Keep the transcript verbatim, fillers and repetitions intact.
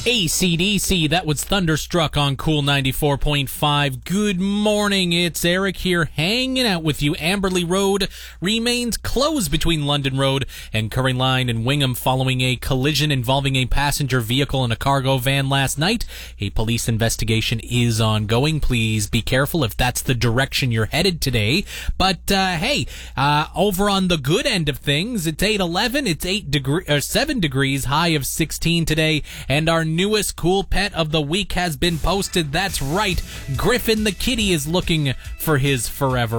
A C D C, that was Thunderstruck on Cool ninety-four point five. Good morning, it's Eric here hanging out with you. Amberley Road remains closed between London Road and Curry Line and Wingham following a collision involving a passenger vehicle and a cargo van last night. A police investigation is ongoing. Please be careful if that's the direction you're headed today. But uh, hey, uh, over on the good end of things, it's eight eleven, it's eight degree, or seven degrees, high of sixteen today, and our newest cool pet of the week has been posted. That's right, Griffin the kitty is looking for his forever